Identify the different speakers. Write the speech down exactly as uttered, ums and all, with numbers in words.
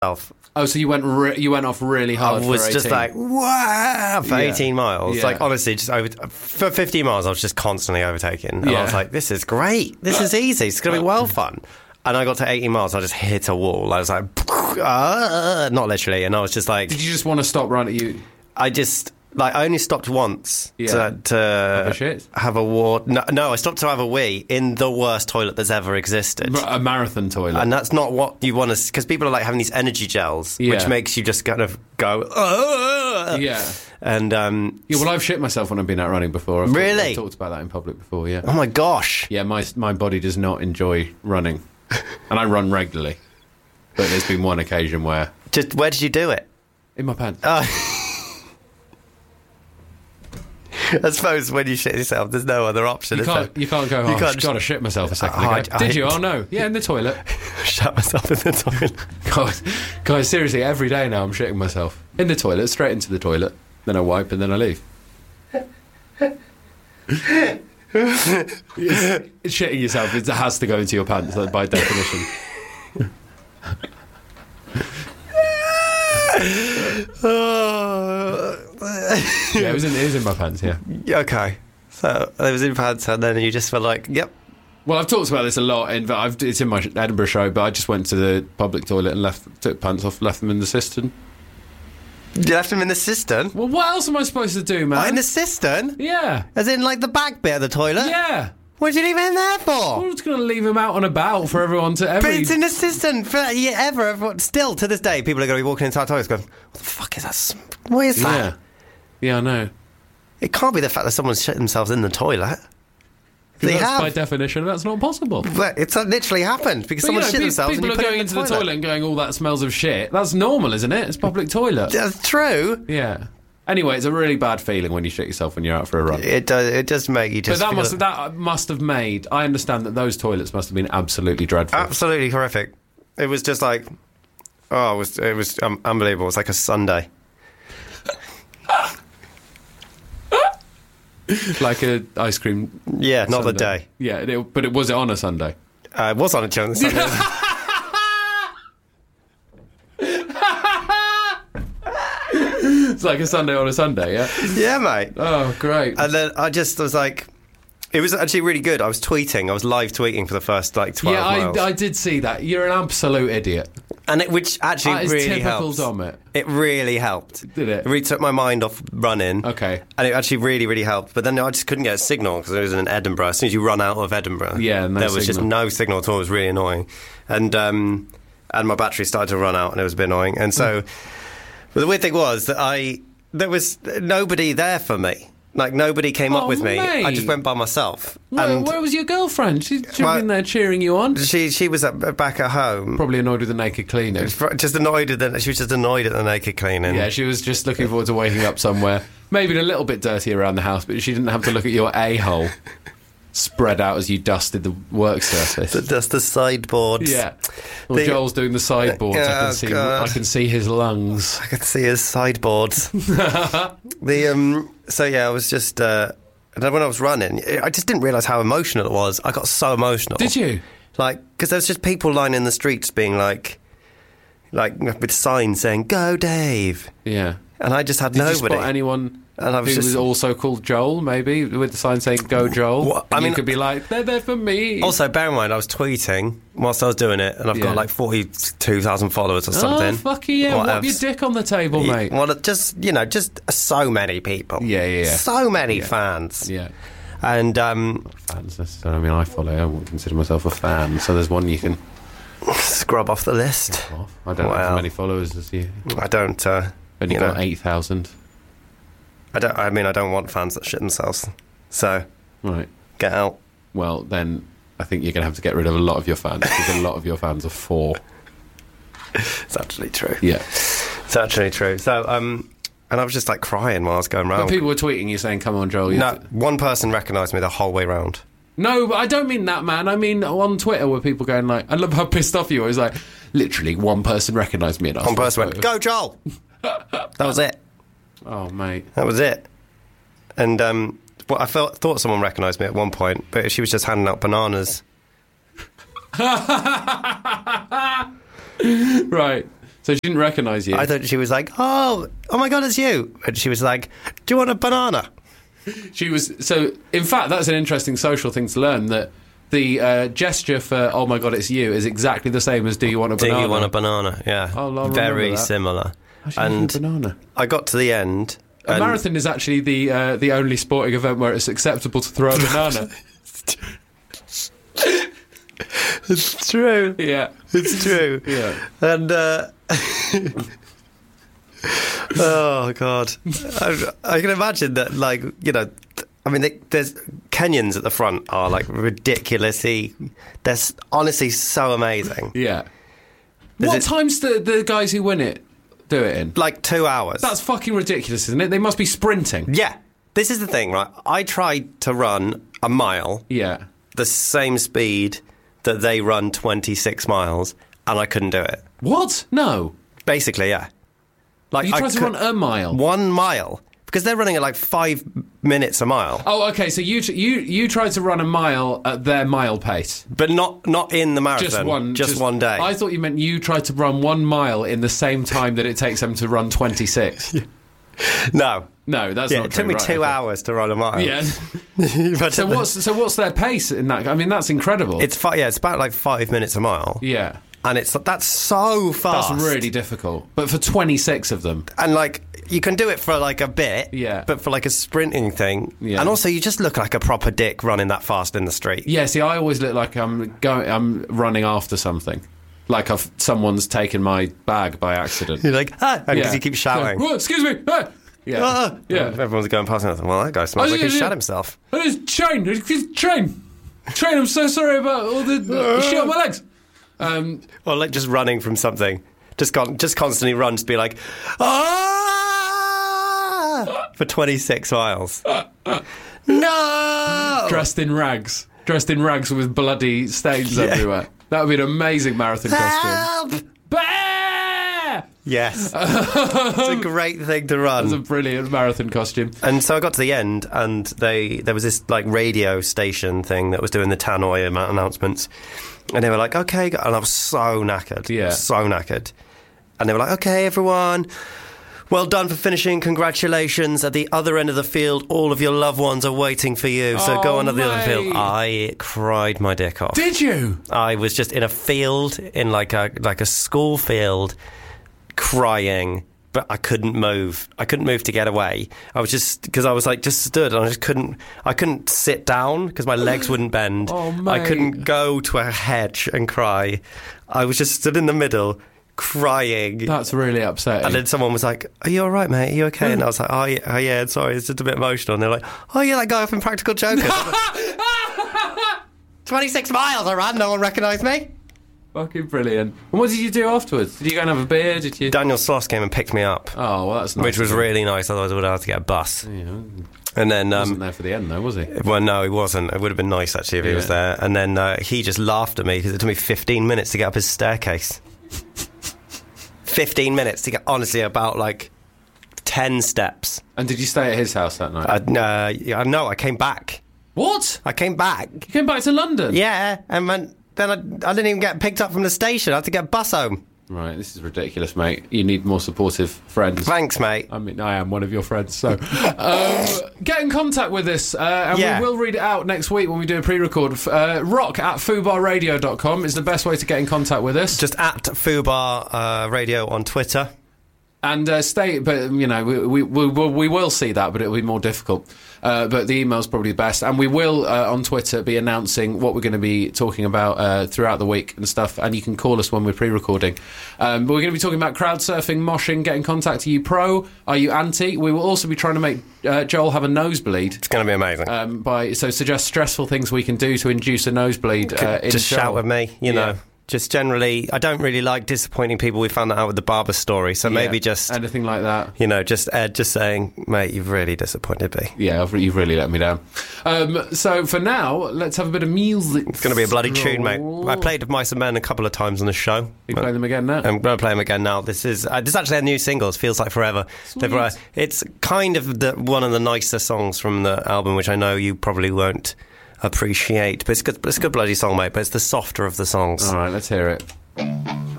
Speaker 1: myself.
Speaker 2: Oh, so you went re- you went off really hard.
Speaker 1: I was
Speaker 2: for
Speaker 1: just like, wow, for
Speaker 2: yeah.
Speaker 1: eighteen miles.
Speaker 2: Yeah.
Speaker 1: Like, honestly, just over for fifteen miles, I was just constantly overtaking. And
Speaker 2: yeah.
Speaker 1: I was like, this is great. This is easy. It's going to be well fun. And I got to eighteen miles, I just hit a wall. I was like, ah, not literally. And I was just like...
Speaker 2: Did you just want to stop running? You?
Speaker 1: I just... Like, I only stopped once
Speaker 2: Yeah.
Speaker 1: to, to
Speaker 2: Have a shit?
Speaker 1: have a war. No, no, I stopped to have a wee in the worst toilet that's ever existed.
Speaker 2: A marathon toilet.
Speaker 1: And that's not what you want to... Because people are like having these energy gels,
Speaker 2: Yeah.
Speaker 1: which makes you just kind of go... "Ah!"
Speaker 2: Yeah.
Speaker 1: And... um
Speaker 2: Yeah, well, I've shit myself when I've been out running before. I've
Speaker 1: Really?
Speaker 2: Talked, I've talked about that in public before, yeah.
Speaker 1: Oh, my gosh.
Speaker 2: Yeah, my my body does not enjoy running. And I run regularly. But there's been one occasion where...
Speaker 1: Just where did you do it?
Speaker 2: In my pants.
Speaker 1: Oh. I suppose when you shit yourself, there's no other option.
Speaker 2: You
Speaker 1: is
Speaker 2: can't,
Speaker 1: there?
Speaker 2: you can't go, oh,
Speaker 1: You can't
Speaker 2: I've
Speaker 1: just-
Speaker 2: got to shit myself a second
Speaker 1: Oh,
Speaker 2: ago.
Speaker 1: I-
Speaker 2: Did
Speaker 1: I-
Speaker 2: you? Oh, no. Yeah, in the toilet.
Speaker 1: Shut myself in the toilet.
Speaker 2: Guys, guys, seriously, every day now I'm shitting myself. In the toilet, straight into the toilet. Then I wipe and then I leave. It's shitting yourself, it has to go into your pants by definition. Yeah, it was in, it was in my pants, yeah.
Speaker 1: Okay. So it was in pants, and then you just felt like, yep.
Speaker 2: Well, I've talked about this a lot, and I've, it's in my Edinburgh show, but I just went to the public toilet and left, took pants off, left them in the cistern.
Speaker 1: You left him in the cistern?
Speaker 2: Well, what else am I supposed to do, man?
Speaker 1: What, in the cistern?
Speaker 2: Yeah.
Speaker 1: As in, like, the back bit of the toilet?
Speaker 2: Yeah.
Speaker 1: What did you leave it in there for?
Speaker 2: I was going to leave him out and about for everyone to... Every...
Speaker 1: But it's in the cistern for yeah, ever. Everyone, still, to this day, people are going to be walking inside toilets going, what the fuck is that? sm- What is that?
Speaker 2: Yeah. Yeah, I know.
Speaker 1: It can't be the fact that someone's shit themselves in the toilet. They
Speaker 2: That's
Speaker 1: have.
Speaker 2: by definition, that's not possible.
Speaker 1: But it's literally happened because
Speaker 2: But,
Speaker 1: someone
Speaker 2: you know,
Speaker 1: shit
Speaker 2: pe-
Speaker 1: themselves and
Speaker 2: people
Speaker 1: you
Speaker 2: are
Speaker 1: put it
Speaker 2: going
Speaker 1: in
Speaker 2: into
Speaker 1: the
Speaker 2: the
Speaker 1: toilet.
Speaker 2: toilet and going, oh, that smells of shit. That's normal, isn't it? It's public toilet.
Speaker 1: That's true.
Speaker 2: Yeah. Anyway, it's a really bad feeling when you shit yourself when you're out for a run.
Speaker 1: It does. It does make you
Speaker 2: But
Speaker 1: just.
Speaker 2: that
Speaker 1: feel-
Speaker 2: must that must have made. I understand that those toilets must have been absolutely dreadful.
Speaker 1: absolutely horrific. It was just like, oh, it was it was um, unbelievable. It was like a Sunday.
Speaker 2: Like a ice cream.
Speaker 1: Yeah, not the
Speaker 2: Sunday.
Speaker 1: day.
Speaker 2: Yeah, it, but it was it on a Sunday.
Speaker 1: Uh, it was on a Sunday. Sunday.
Speaker 2: It's like a Sunday on a Sunday. Yeah.
Speaker 1: Yeah, mate.
Speaker 2: Oh, great.
Speaker 1: And then I just was like, it was actually really good. I was tweeting. I was live tweeting for the first like twelve
Speaker 2: yeah,
Speaker 1: miles.
Speaker 2: I, I did see that. You're an absolute idiot.
Speaker 1: and it, which actually
Speaker 2: That is
Speaker 1: really
Speaker 2: typical
Speaker 1: helps.
Speaker 2: Domit.
Speaker 1: It really helped.
Speaker 2: Did it?
Speaker 1: It really took my mind off running.
Speaker 2: Okay.
Speaker 1: And it actually really, really helped. But then I just couldn't get a signal because it was in Edinburgh. As soon as you run out of Edinburgh,
Speaker 2: Yeah, no
Speaker 1: there was just
Speaker 2: signal.
Speaker 1: no signal at all. It was really annoying. And um, and my battery started to run out and it was a bit annoying. And so, but the weird thing was that I there was nobody there for me. Like, nobody came up
Speaker 2: Oh,
Speaker 1: with me.
Speaker 2: mate.
Speaker 1: I just went by myself.
Speaker 2: Where,
Speaker 1: and
Speaker 2: where was your girlfriend? She should have
Speaker 1: Well-
Speaker 2: been there cheering you on.
Speaker 1: she she was at, back at home.
Speaker 2: Probably annoyed with the naked cleaning.
Speaker 1: Just annoyed at the, she was just annoyed at the naked cleaning.
Speaker 2: Yeah, she was just looking forward to waking up somewhere, maybe a little bit dirty around the house, but she didn't have to look at your a-hole spread out as you dusted the work surface.
Speaker 1: That's the sideboard.
Speaker 2: Yeah. Well,
Speaker 1: The-
Speaker 2: Joel's doing the sideboards. I
Speaker 1: Oh,
Speaker 2: can see.
Speaker 1: God.
Speaker 2: I can see his lungs.
Speaker 1: I could see his sideboards. the um. So yeah, I was just. Uh, and then when I was running, I just didn't realise how emotional it was. I got so emotional.
Speaker 2: Did you?
Speaker 1: Like, because there was just people lying in the streets being like, like with signs saying "Go, Dave,"
Speaker 2: Yeah.
Speaker 1: and I just had
Speaker 2: Did
Speaker 1: nobody.
Speaker 2: you spot anyone
Speaker 1: And I was
Speaker 2: who
Speaker 1: just-
Speaker 2: was also called Joel? Maybe with the sign saying "Go, Joel."
Speaker 1: What? I
Speaker 2: And
Speaker 1: mean-
Speaker 2: you could be like, "They're there for me."
Speaker 1: Also, bear in mind, I was tweeting whilst I was doing it, and I've
Speaker 2: Yeah.
Speaker 1: got like forty-two thousand followers or something.
Speaker 2: Oh, fuck yeah!
Speaker 1: What
Speaker 2: Whop
Speaker 1: else?
Speaker 2: your dick on the table,
Speaker 1: Yeah,
Speaker 2: mate.
Speaker 1: Well, it just you know, just so many people.
Speaker 2: Yeah, yeah, yeah.
Speaker 1: So many
Speaker 2: Yeah.
Speaker 1: fans.
Speaker 2: Yeah.
Speaker 1: And um,
Speaker 2: Fans necessarily. I mean, I follow. I wouldn't consider myself a fan, so there's one you can
Speaker 1: scrub off the list.
Speaker 2: off. I don't have
Speaker 1: Wow.
Speaker 2: as many followers as you.
Speaker 1: I don't. Uh,
Speaker 2: Only
Speaker 1: you
Speaker 2: got
Speaker 1: know,
Speaker 2: eight thousand.
Speaker 1: I don't. I mean, I don't want fans that shit themselves. So
Speaker 2: Right.
Speaker 1: get out.
Speaker 2: Well, then I think you're going to have to get rid of a lot of your fans because a lot of your fans are four.
Speaker 1: It's actually true.
Speaker 2: Yeah.
Speaker 1: It's actually true. So um, and I was just like crying while I was going
Speaker 2: But
Speaker 1: round.
Speaker 2: people were tweeting you saying, "Come on, Joel." you
Speaker 1: No,
Speaker 2: have to-"
Speaker 1: one person recognised me the whole way round.
Speaker 2: No, but I don't mean that, man. I mean on Twitter where people going like, I love how pissed off you were. It was like, literally, one person recognised me and asked
Speaker 1: One
Speaker 2: for a
Speaker 1: person went,
Speaker 2: photo.
Speaker 1: "Go, Joel." That was it.
Speaker 2: Oh, mate.
Speaker 1: That was it. And um, well, I felt, thought someone recognised me at one point, but she was just handing out bananas.
Speaker 2: Right. So she didn't recognise you.
Speaker 1: I thought she was like, oh, oh my God, it's you. And she was like, do you want a banana?
Speaker 2: She was... So, in fact, that's an interesting social thing to learn, that the uh, gesture for, oh my God, it's you, is exactly the same as do you want a banana?
Speaker 1: Do you want a banana? Yeah.
Speaker 2: Oh, I'll
Speaker 1: very
Speaker 2: remember that.
Speaker 1: similar.
Speaker 2: Actually,
Speaker 1: And
Speaker 2: a banana.
Speaker 1: I got to the end.
Speaker 2: A
Speaker 1: and
Speaker 2: marathon is actually the uh, the only sporting event where it's acceptable to throw a banana.
Speaker 1: It's true.
Speaker 2: Yeah.
Speaker 1: It's true.
Speaker 2: Yeah.
Speaker 1: And, uh... oh, God. I, I can imagine that, like, you know... I mean, they, there's... Kenyans at the front are, like, ridiculously... They're s- honestly so amazing.
Speaker 2: Yeah.
Speaker 1: Is
Speaker 2: What
Speaker 1: it-
Speaker 2: times do the guys who win it do it in?
Speaker 1: Like, two hours.
Speaker 2: That's fucking ridiculous, isn't it? They must be sprinting.
Speaker 1: Yeah. This is the thing, right? I tried to run a mile
Speaker 2: Yeah.
Speaker 1: the same speed that they run twenty-six miles, and I couldn't do it.
Speaker 2: What? No.
Speaker 1: Basically, yeah. Like
Speaker 2: You
Speaker 1: I
Speaker 2: tried to
Speaker 1: could-
Speaker 2: run a mile.
Speaker 1: one mile because they're running at like five minutes a mile,
Speaker 2: Oh, okay. So you t- you you tried to run a mile at their mile pace.
Speaker 1: but not not in the marathon.
Speaker 2: Just one.
Speaker 1: just, one day.
Speaker 2: I thought you meant you tried to run one mile in the same time that it takes them to run twenty-six.
Speaker 1: no,
Speaker 2: No, that's
Speaker 1: yeah,
Speaker 2: not
Speaker 1: it
Speaker 2: true.
Speaker 1: took me
Speaker 2: Right,
Speaker 1: two
Speaker 2: okay.
Speaker 1: hours to run a mile.
Speaker 2: Yeah.
Speaker 1: But
Speaker 2: So what's so what's their pace in that? I mean, that's incredible.
Speaker 1: It's fi- yeah, it's about like five minutes a mile,
Speaker 2: yeah.
Speaker 1: and it's that's so fast.
Speaker 2: That's really difficult. But for twenty-six of them.
Speaker 1: And like you can do it for like a bit,
Speaker 2: Yeah.
Speaker 1: But for like a sprinting thing,
Speaker 2: Yeah.
Speaker 1: and also you just look like a proper dick running that fast in the street.
Speaker 2: Yeah, see, I always look like I'm going, I'm running after something, like I've, someone's taken my bag by accident.
Speaker 1: You're like, ah, because
Speaker 2: Yeah.
Speaker 1: you keep shouting.
Speaker 2: Whoa, excuse me. Hey! Yeah,
Speaker 1: Ah!
Speaker 2: yeah.
Speaker 1: Everyone's going past and I thought, well, that guy smells
Speaker 2: Oh,
Speaker 1: like
Speaker 2: yeah,
Speaker 1: he
Speaker 2: yeah.
Speaker 1: shot himself.
Speaker 2: Oh, there's train. There's train. Train. I'm so sorry about all the, the shit on my legs. Um,
Speaker 1: Or like just running from something. Just con- just constantly run, just be like, ah! For twenty-six miles. No!
Speaker 2: dressed in rags, dressed in rags with bloody stains
Speaker 1: Yeah.
Speaker 2: everywhere. That would be an amazing marathon costume.
Speaker 1: Help!
Speaker 2: Bear!
Speaker 1: Yes. It's a great thing to run.
Speaker 2: That's a brilliant marathon costume.
Speaker 1: And so I got to the end, and they there was this like radio station thing that was doing the Tannoy am- announcements, and they were like, "Okay," go-" and I was so knackered,
Speaker 2: Yeah.
Speaker 1: so knackered, and they were like, "Okay, everyone, well done for finishing. Congratulations. At the other end of the field, all of your loved ones are waiting for you. So
Speaker 2: Oh,
Speaker 1: go on to the
Speaker 2: mate.
Speaker 1: other field." I cried my dick off.
Speaker 2: Did you?
Speaker 1: I was just in a field, in like a like a school field, crying, but I couldn't move. I couldn't move to get away. I was just because I was like just stood, and I just couldn't. I couldn't sit down because my legs wouldn't bend.
Speaker 2: Oh,
Speaker 1: I
Speaker 2: mate.
Speaker 1: couldn't go to a hedge and cry. I was just stood in the middle, crying.
Speaker 2: That's really upsetting.
Speaker 1: And then someone was like, "Are you all right, mate? Are you okay?" And I was like, "Oh yeah, oh, yeah sorry, it's just a bit emotional." And they're like, "Oh yeah, that guy off in Practical Jokers." twenty-six miles I ran, no one recognised me.
Speaker 2: Fucking brilliant. And what did you do afterwards? Did you go and have a beer? Did you?
Speaker 1: Daniel Sloss came and picked me up,
Speaker 2: Oh, well, that's nice.
Speaker 1: which was really nice, otherwise I would have had to get a bus.
Speaker 2: Yeah.
Speaker 1: And then,
Speaker 2: Wasn't
Speaker 1: um,
Speaker 2: there for the end, though, was he?
Speaker 1: well, no, he wasn't. It would have been nice, actually, if he was
Speaker 2: Yeah.
Speaker 1: there. And then uh, he just laughed at me because it took me fifteen minutes to get up his staircase. fifteen minutes to get, honestly, about like ten steps.
Speaker 2: And did you stay at his house that night?
Speaker 1: Uh, uh, yeah, no, I came back.
Speaker 2: What?
Speaker 1: I came back.
Speaker 2: You came back to London?
Speaker 1: Yeah, and then, then I, I didn't even get picked up from the station. I had to get a bus home.
Speaker 2: Right, this is ridiculous, mate. You need more supportive friends.
Speaker 1: Thanks, mate.
Speaker 2: I mean, I am one of your friends, so um, get in contact with us, uh, and
Speaker 1: Yeah.
Speaker 2: we will read it out next week when we do a pre-record. Uh, rock at fubar radio dot com is the best way to get in contact with us.
Speaker 1: Just at Fubar uh, Radio on Twitter.
Speaker 2: And uh, stay, but you know, we, we we will we will see that, but it'll be more difficult. Uh, but the email's probably best, and we will uh, on Twitter be announcing what we're going to be talking about uh, throughout the week and stuff. And you can call us when we're pre-recording. Um, but we're going to be talking about crowd surfing, moshing, get in contact. Are you pro? Are you anti? We will also be trying to make uh, Joel have a nosebleed.
Speaker 1: It's going to be amazing.
Speaker 2: Um, by so suggest stressful things we can do to induce a nosebleed. Uh, in
Speaker 1: Just
Speaker 2: Joel.
Speaker 1: shout at me, you know.
Speaker 2: Yeah.
Speaker 1: Just generally, I don't really like disappointing people. We found that out with the barber story, so
Speaker 2: Yeah,
Speaker 1: maybe just,
Speaker 2: anything like that.
Speaker 1: you know, just Ed just saying, mate, you've really disappointed me.
Speaker 2: Yeah, I've, you've really let me down. Um, so for now, let's have a bit of music.
Speaker 1: It's going to be a bloody tune, mate. I played with Mice and Men a couple of times on the show.
Speaker 2: You play them again now?
Speaker 1: I'm going to play them again now. This is uh, this is actually a new single. It feels like forever. They've, uh, it's kind of the, one of the nicer songs from the album, which I know you probably won't appreciate. But it's good. It's a good bloody song, mate. But it's the softer of the songs.
Speaker 2: All right, let's hear it.